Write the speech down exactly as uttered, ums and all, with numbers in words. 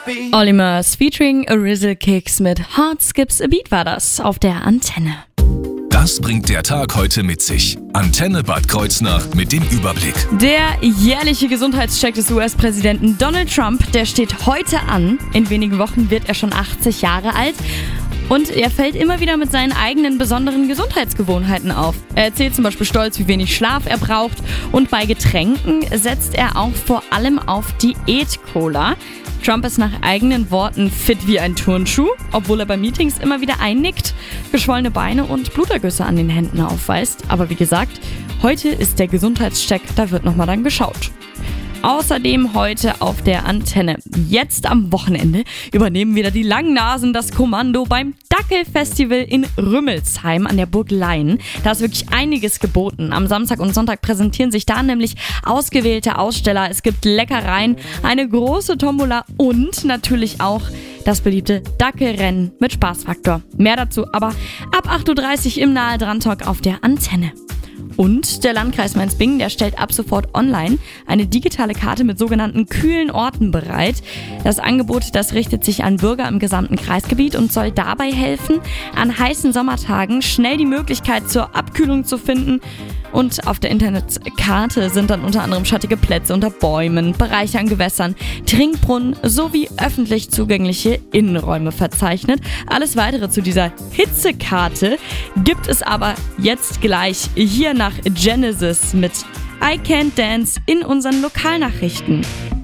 Olimers featuring Arizzle Kicks mit Heart Skips a Beat war das auf der Antenne. Das bringt der Tag heute mit sich. Antenne Bad Kreuznach mit dem Überblick. Der jährliche Gesundheitscheck des U S-Präsidenten Donald Trump, der steht heute an. In wenigen Wochen wird er schon achtzig Jahre alt. Und er fällt immer wieder mit seinen eigenen besonderen Gesundheitsgewohnheiten auf. Er erzählt zum Beispiel stolz, wie wenig Schlaf er braucht. Und bei Getränken setzt er auch vor allem auf Diät-Cola. Trump ist nach eigenen Worten fit wie ein Turnschuh, obwohl er bei Meetings immer wieder einnickt, geschwollene Beine und Blutergüsse an den Händen aufweist. Aber wie gesagt, heute ist der Gesundheitscheck, da wird nochmal dann geschaut. Außerdem heute auf der Antenne. Jetzt am Wochenende übernehmen wieder die Langnasen das Kommando beim Dackelfestival in Rümmelsheim an der Burg Leyen. Da ist wirklich einiges geboten. Am Samstag und Sonntag präsentieren sich da nämlich ausgewählte Aussteller. Es gibt Leckereien, eine große Tombola und natürlich auch das beliebte Dackelrennen mit Spaßfaktor. Mehr dazu aber ab acht Uhr dreißig im Nahe Dran Talk auf der Antenne. Und der Landkreis Mainz-Bingen, der stellt ab sofort online eine digitale Karte mit sogenannten kühlen Orten bereit. Das Angebot, das richtet sich an Bürger im gesamten Kreisgebiet und soll dabei helfen, an heißen Sommertagen schnell die Möglichkeit zur Abkühlung zu finden. Und auf der Internetkarte sind dann unter anderem schattige Plätze unter Bäumen, Bereiche an Gewässern, Trinkbrunnen sowie öffentlich zugängliche Innenräume verzeichnet. Alles weitere zu dieser Hitzekarte gibt es aber jetzt gleich hier nach Genesis mit I Can't Dance in unseren Lokalnachrichten.